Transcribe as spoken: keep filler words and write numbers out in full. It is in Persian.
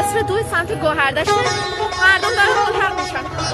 قصر دوی سمت گوهردشته مردم دارن ملحق میشن.